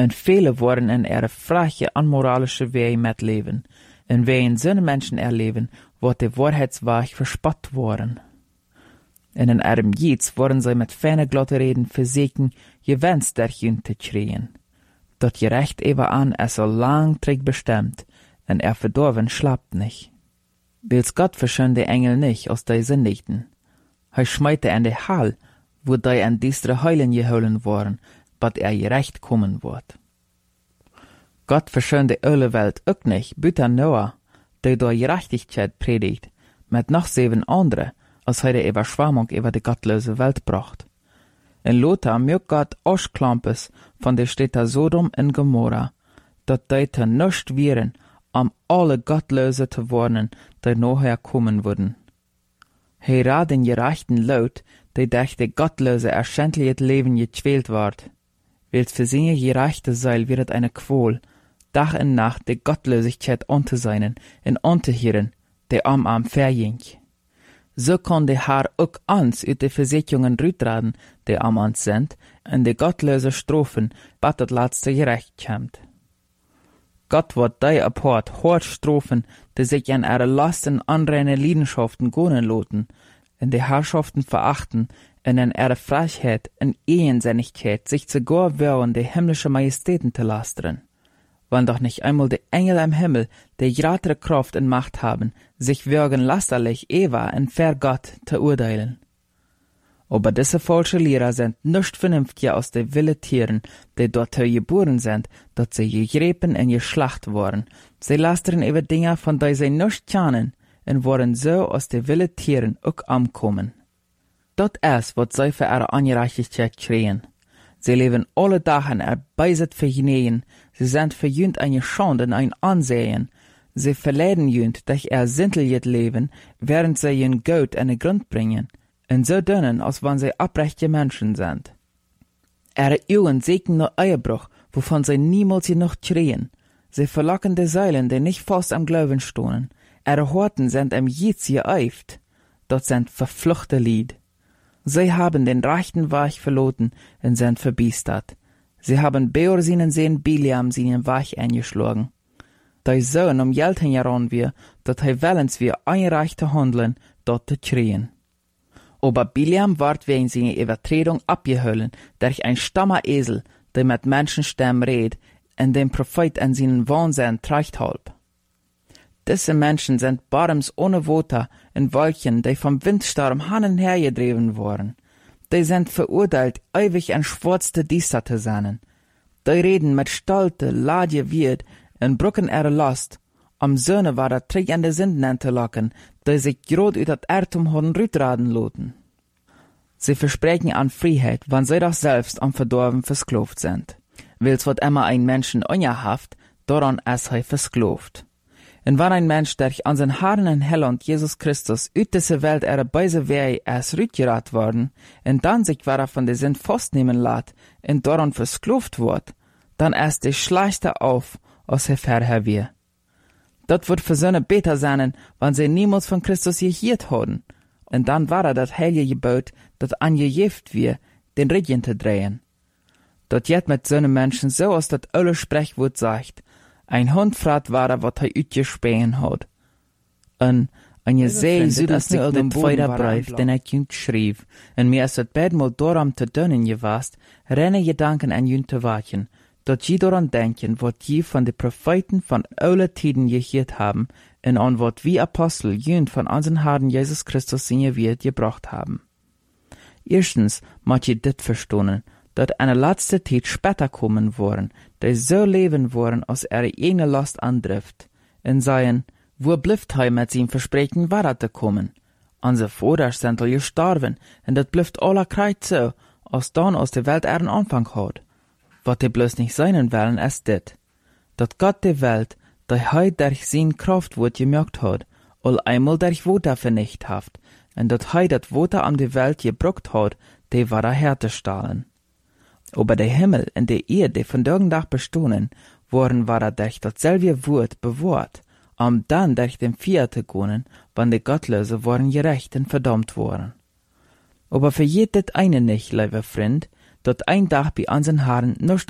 En viele worden in ihre freche, unmoralische Wege mitleven, en wegen zo'n Menschen erleben, wordt de Wahrheitsweg verspott worden. En in ihrem Jieds worden sie mit feine glotte Reden versuchen, gewenst der Jünd zu schreien. Dat gerecht eben an so lang trägt bestimmt, en verdorven schlappt nicht. Wils Gott verschön de Engel nicht aus de Sündigten. Schmeite in de Hall, wo de an diestre Heulen geholen worden, bat gerecht kommen wird. Gott verschön de öle Welt ook nicht, büter Noah, der door Gerechtigkeit predigt, mit noch 7 andere, als de Überschwemmung über die gottlose Welt bracht. In Lothar mögt Gott Ausklampes von der Städte Sodom und Gomorra, dat de te nuscht wären, alle Gottlose zu warnen, die nachher kommen würden. Hera den gerechten Laut, die durch die Gottlose erschändlich Leben gequält ward. Wils für seine gerechte Seil wird eine Qual, Tag und Nacht die Gottlosigkeit anzuseinen und anzuhören, die am verging. So kann der Herr auch uns uit de Versicherungen rütraden, die am uns sind, und die gottlose Strophen, bat das letzte Gerecht kommt. Gott wird die apart hart strafen, die sich an ihre Lasten anreine Leidenschaften gönnen loten, in die Herrschaften verachten, und in ihre Frechheit und Ehensinnigkeit sich sogar wehren, die himmlische Majestäten zu lastern. Wann doch nicht einmal die Engel im Himmel, die größere Kraft und Macht haben, sich würgen lasterlich Eva und ver Gott zu urteilen. Aber diese falsche Lehrer sind nicht vernünftiger aus den wilden Tieren, die dort geboren sind, dass sie gegräben und geschlacht worden. Sie lastern über Dinge, von denen sie nicht kennen, und wollen so aus den wilden Tieren auch ankommen. Das ist, was sie für ihre Ungerechtigkeit schreien. Sie leben alle Tage erbeiset vergnügen, sie sind für jünd eine Schande und ein Ansehen. Sie verleiden jünd durch ihr sinnliches Leben, während sie ihren Gott in den Grund bringen, und so dünnen, als wenn sie abrechte Menschen sind. Ihre Augen sehen nur Eierbruch, wovon sie niemals genug schreien. Sie verlocken die Säulen, die nicht fast am Glauben stehen. Ihre Horten sind im Jieds geeift. Dort sind verfluchte Lied. Sie haben den rechten Weg verloren und sind verbiestert. Sie haben Beor seinen Sohn Biliam seinen Weg eingeschlagen. Der Sohn Geld heran wir, dat willens wir einreichte handeln, dort zu schreien. Aber Biliam ward wegen seiner Übertretung abgeholen durch ein stammer Esel, der mit Menschenstimmen redet, und dem Prophet an seinen Wahnsinn treibt halb. Diese Menschen sind barms ohne Worte in Wolken, die vom Windsturm hin und her gedreven worden. Die sind verurteilt, ewig ein schwarzte Düster zu sein. Die reden mit Stolte, Ladje wird und brücken ihre Last, Söhne war der Trick an de Sünden zu locken, die sich grad uit dat Erdtum haben rütraden loten. Sie versprechen an Freiheit, wann sie doch selbst am Verdorben versklavt sind. Wils wird immer ein Menschen unjahaft, daran ist versklavt. Und wenn ein Mensch, der an sein Herrn und Heiland Jesus Christus uit diese Welt ihre beise Wege erst rütgerat worden, und dann sich wieder von der Sünd festnehmen lässt, und daran versklavt wird, dann erst die schlechte auf, als vorher wir. Das wird für Söhne besser sein, wenn sie niemals von Christus gehört haben. Und dann war das heilige Gebot, das angejeft wir, den Rücken zu drehen. Das jet mit so einem Menschen so, als das alle Sprechwort sagt, ein Hund fragt war, was utgespähen hat. Und eine See südöstlich den Feuerbrief, den jüngst schrieb, und mir ist das bedmal darum zu dünnen gewast, renne Gedanken an jüngst zu wachen, dort je daran denken, was je von den Propheten von alle Tiden gehört haben, und an was wie Apostel jüngst von unseren Herrn Jesus Christus seine Wert gebracht haben. Erstens muss je dit verstehen, dat eine letzte Zeit später kommen wollen, die so leben wollen, als ihre eigene Last andrifft, und sagen, wo blifft hij mit seinem Versprechen weiter zu kommen? Unsere Vater sind al gestorben, und dat blifft aller Kreuz so, als dann aus der Welt ihren Anfang hat. Was die bloß nicht sein wollen, ist dit, dat Gott die Welt, die hij durch sein Kraftwort gemerkt hat, all einmal durch Water vernichtet hat, und dat hij dat Water an die Welt gebruckt hat, die war herzustellen. Aber der Himmel und die Erde, die von Tag bestehen, worden war durch dasselbe Wort bewahrt, dann durch den Feuer zu gehen, wann die Gottlose waren gerecht und verdammt worden. Aber vergeht das eine nicht, lieber Freund, dat ein Tag bei unseren Herren nicht